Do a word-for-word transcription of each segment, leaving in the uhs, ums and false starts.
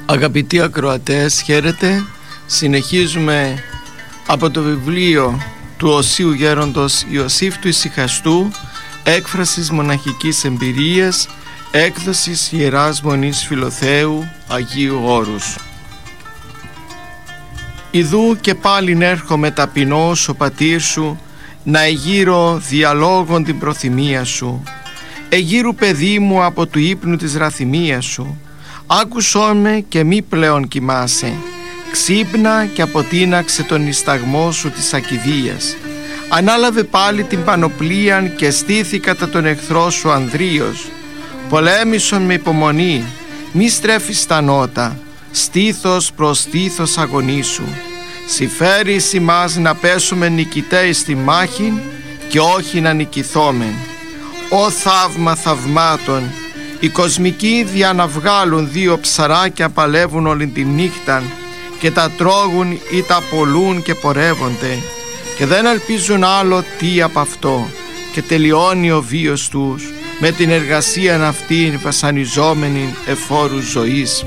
Αγαπητοί ακροατές, χαίρετε. Συνεχίζουμε από το βιβλίο του Οσίου Γέροντος Ιωσήφ του Ησυχαστού, έκφρασης μοναχικής εμπειρίας, έκδοσης Ιεράς Μονής Φιλοθέου Αγίου Όρους. Ιδού και πάλιν έρχομαι ταπεινός ο πατήρ σου, να εγείρω διαλόγων την προθυμία σου. Εγείρου παιδί μου από του ύπνου της ραθυμίας σου. Άκουσόν με και μη πλέον κοιμάσαι. Ξύπνα και αποτείναξε τον νησταγμό σου της ακηδείας. Ανάλαβε πάλι την πανοπλίαν και στήθη κατά τον εχθρό σου Ανδρίος. Πολέμησον με υπομονή, μη στρέφεις τα νότα. Στήθος προς στήθος αγωνίσου. Συμφέρεις ημάς να πέσουμε νικητέοι στη μάχη και όχι να νικηθόμεν. Ω θαύμα θαυμάτων, οι κοσμικοί δια να βγάλουν δύο ψαράκια παλεύουν όλη τη νύχτα και τα τρώγουν ή τα πολλούν και πορεύονται και δεν ελπίζουν άλλο τι από αυτό, και τελειώνει ο βίος τους με την εργασία αυτήν βασανιζόμενη εφόρου ζωής.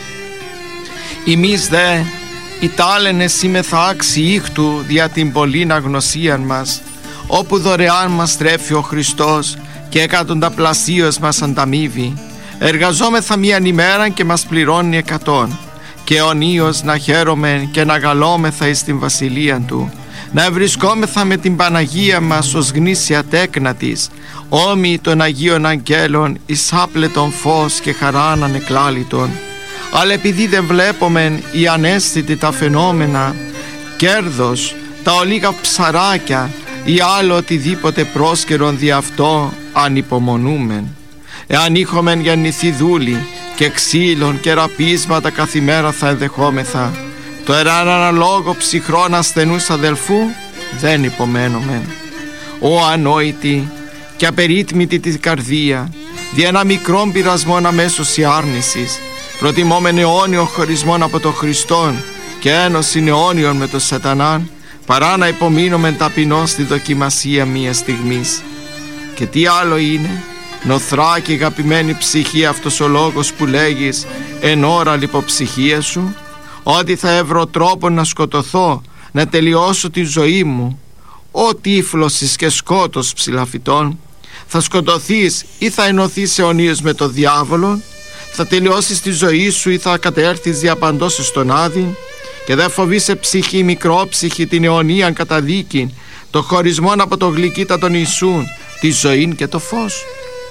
Εμείς δε οι τάλαινες είμεθα άξιοι ήχτου δια την πολλήν αγνωσίαν μας, όπου δωρεάν μας τρέφει ο Χριστός και εκατονταπλασίως μας ανταμείβει. Εργαζόμεθα μίαν ημέρα και μας πληρώνει εκατόν, και αιωνίως να χαίρομεν και να γαλόμεθα εις την βασιλεία Του, να ευρισκόμεθα με την Παναγία μας ως γνήσια τέκνα της, όμοι των Αγίων Αγγέλων εις άπλετον φως και χαράν ανεκλάλητον. Αλλά επειδή δεν βλέπομεν οι ανέστητοι τα φαινόμενα, κέρδος, τα ολίγα ψαράκια ή άλλο οτιδήποτε πρόσκαιρον δι' αυτό ανυπομονούμεν. Εάν είχομεν γεννηθεί δούλοι και ξύλων και ραπίσματα καθημέρα θα ενδεχόμεθα, το εράν αναλόγω ψυχρών ασθενούς αδελφού δεν υπομένομεν. Ω ανόητη και απερίτμητη τη καρδία, δι' ένα μικρόν πειρασμόν αμέσως η άρνησης, προτιμόμεν αιώνιο χωρισμόν από τον Χριστόν και ένωση αιώνιον με τον Σατανάν, παρά να υπομείνομεν ταπεινώς στη δοκιμασία μία στιγμής. Και τι άλλο είναι, νοθρά και αγαπημένη ψυχή, αυτός ο λόγος που λέγεις εν ώρα λιποψυχία σου, ότι θα εύρω τρόπο να σκοτωθώ, να τελειώσω τη ζωή μου. Ω τύφλωσης και σκότος ψηλαφιτών, θα σκοτωθείς ή θα ενωθείς αιωνίως με το διάβολο, θα τελειώσεις τη ζωή σου ή θα κατέρθεις διαπαντός στον Άδη, και δεν φοβείσαι ψυχή μικρόψυχη την αιωνίαν καταδίκη, το χωρισμόν από το γλυκύτα των Ιησούν, τη ζωήν και το φως.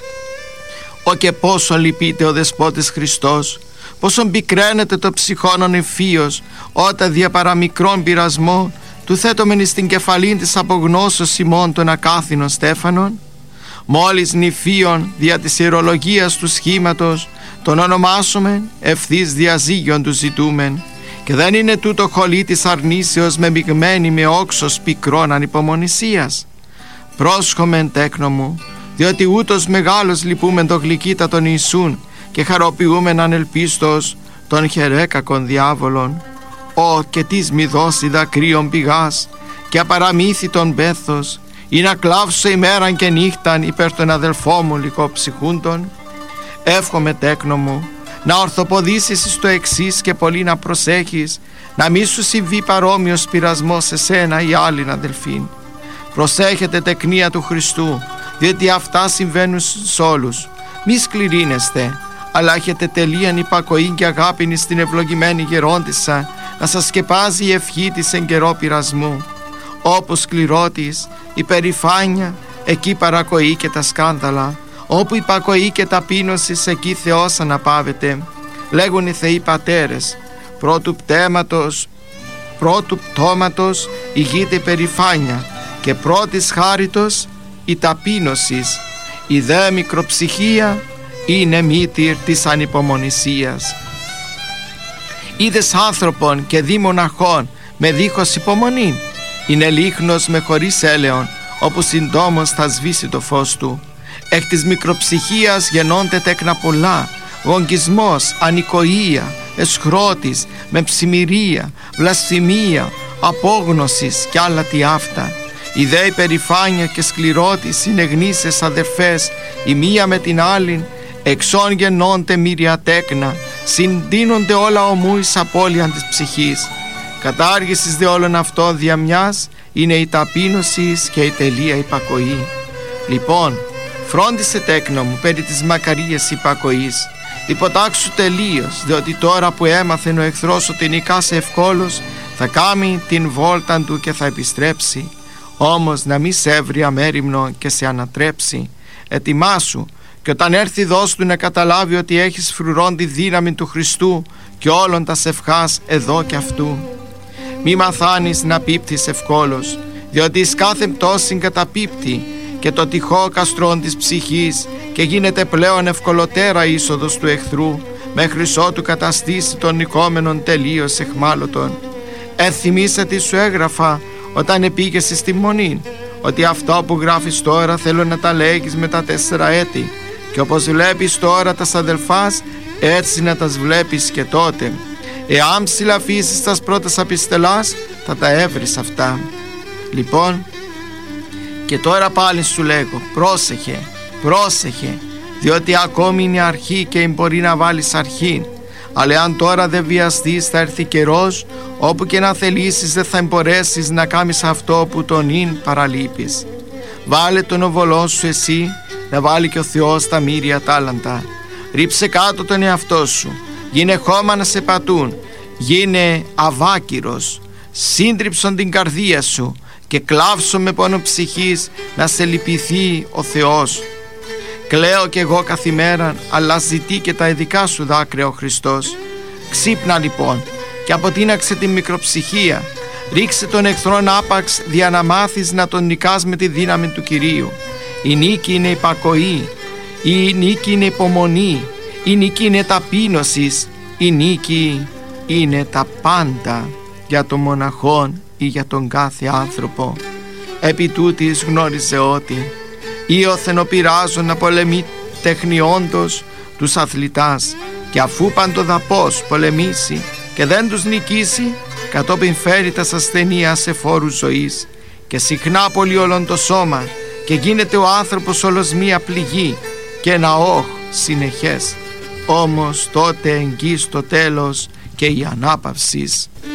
Ω και πόσο λυπείται ο Δεσπότης Χριστός, πόσο πικραίνεται το ψυχόνον ευφύος, όταν δια παραμικρόν πειρασμό του θέτομεν στην κεφαλήν της απογνώσεως ημών των ακάθινων στέφανων. Μόλις νηφίων δια της ιερολογίας του σχήματος τον ονομάσομεν, ευθύς διαζύγιον του ζητούμεν, και δεν είναι τούτο χολή της αρνήσεως μεμειγμένη με όξος πικρών ανυπομονησίας. Πρόσχομεν τέκνο μου, διότι ούτως μεγάλος λυπούμεν το γλυκύτα των Ιησούν και χαροποιούμεν ανελπίστος των χερέκακων διάβολων. Ω και τις μη δώσει δακρύων πηγάς και απαραμύθιτον πέθος, ή να κλάψω ημέραν και νύχταν υπέρ των αδελφών μου λυκόψυχούντων. Εύχομαι τέκνο μου να ορθοποδήσεις στο εξής και πολύ να προσέχεις, να μη σου συμβεί παρόμοιος πειρασμός σε σένα ή άλλην αδελφήν. Προσέχετε τεκνία του Χριστού, διότι αυτά συμβαίνουν σε όλους. Μη σκληρύνεστε, αλλά έχετε τελείαν υπακοή και αγάπη στην ευλογημένη γερόντισσα, να σας σκεπάζει η ευχή της εν καιρό πειρασμού. Όπου σκληρότης, η περηφάνεια, εκεί παρακοή και τα σκάνδαλα. Όπου υπακοή και ταπείνωση, εκεί Θεός αναπαύεται. Λέγουν οι Θεοί πατέρες, πρώτου πτέματος, πρώτου πτώματος ηγείται η περηφάνεια, και πρώτης χάριτος η ταπείνωσης. Η δε μικροψυχία είναι μήτηρ της ανυπομονησίας. Είδες άνθρωπον και δι μοναχών με δίχως υπομονή, είναι λίχνος με χωρίς έλεον, όπου συντόμως θα σβήσει το φως του. Εκ της μικροψυχίας γεννώνται τέκνα πολλά, γογγισμός, ανοικοεία, εσχρότης, με ψημυρία, βλασφημία, απόγνωσης κι άλλα τι αυτά. Η δε υπερηφάνεια και σκληρότης είναι γνήσες αδερφές, η μία με την άλλην, εξών γεννώνται μοίρια τέκνα, συντείνονται όλα ομού εις απώλειαν της ψυχής. Κατάργησης δε όλων αυτών δια μιας είναι η ταπείνωση και η τελεία υπακοή. Λοιπόν, φρόντισε τέκνο μου περί της μακαρίας υπακοής. Υποτάξου τελείως, διότι τώρα που έμαθεν ο εχθρός ότι νικάς ευκόλος, θα κάνει την βόλτα του και θα επιστρέψει. Όμως να μη σε έβρει αμέριμνο και σε ανατρέψει. Ετοιμάσου, και όταν έρθει δώσ' του να καταλάβει ότι έχεις φρουρών τη δύναμη του Χριστού και όλων τα σευχάς εδώ και αυτού. Μη μαθάνεις να πίπτεις ευκόλος, διότι εις κάθε πτώση καταπίπτει και το τυχό καστρόν της ψυχής και γίνεται πλέον ευκολοτέρα είσοδος του εχθρού, μέχρι ότου καταστήσει τον νικόμενον τελείως εχμάλωτον. Ενθυμίσε τι σου έγραφα όταν επήγεσαι στη μονή, ότι αυτό που γράφεις τώρα θέλω να τα λέγεις με τα τέσσερα έτη, και όπως βλέπεις τώρα τα αδελφάς, έτσι να τα βλέπεις και τότε. Εάν ψηλαφίσεις τας πρώτας απιστελάς, θα τα έβρεις αυτά. Λοιπόν, και τώρα πάλι σου λέγω, πρόσεχε, πρόσεχε, διότι ακόμη είναι αρχή και μπορεί να βάλεις αρχή. Αλλά αν τώρα δεν βιαστείς, θα έρθει καιρός όπου και να θελήσεις δεν θα μπορέσεις να κάνεις αυτό που τον ειν παραλείπεις. Βάλε τον οβολό σου εσύ, να βάλει και ο Θεός τα μοίρια τάλαντα. Ρίψε κάτω τον εαυτό σου, γίνε χώμα να σε πατούν, γίνε αβάκυρος, σύντριψον την καρδία σου και κλάψω με πόνο ψυχής να σε λυπηθεί ο Θεός. Κλαίω κι εγώ καθημέραν, αλλά ζητεί και τα ειδικά σου δάκρυα ο Χριστός. Ξύπνα λοιπόν και αποτείναξε την μικροψυχία. Ρίξε τον εχθρόν άπαξ δια να μάθεις να τον νικάς με τη δύναμη του Κυρίου. Η νίκη είναι υπακοή, η νίκη είναι υπομονή, η νίκη είναι ταπείνωσης, η νίκη είναι τα πάντα για τον μοναχόν ή για τον κάθε άνθρωπο. Επί τούτης γνώριζε ότι ήωθεν ο πειράζων να πολεμεί τεχνιόντος τους αθλητάς, και αφού παντοδαπός πολεμήσει και δεν τους νικήσει, κατόπιν φέρει τα ασθενεία σε φόρους ζωής και συχνά πολύ όλον το σώμα, και γίνεται ο άνθρωπος όλος μία πληγή και ένα όχ συνεχές. Όμως τότε εγγύς το τέλος και η ανάπαυσης.